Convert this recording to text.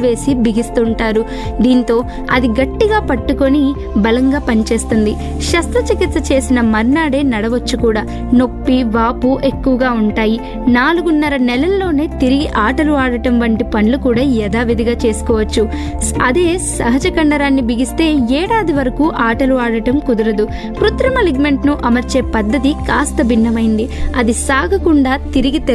వేసి బిగిస్తుంటారు. దీంతో అది గట్టిగా పట్టుకొని బలంగా పనిచేస్తుంది. శస్త్రచికిత్స చేసిన మర్నాడే నడవచ్చు కూడా. నొప్పి, వాపు ఎక్కువగా ఉంటాయి. 4.5 నెలల్లోనే తిరిగి ఆటలు ఆడటం వంటి పనులు కూడా యథావిధిగా చేసుకోవచ్చు. అదే సహజ కండరాన్ని బిగిస్తే ఏడాది వరకు ఆటలు ఆడటం కుదరదు. కృత్రిమ లిగ్మెంట్ ను అమర్చే పద్ధతి కాస్త భిన్నమైంది. అది సాగకుండా తిరిగి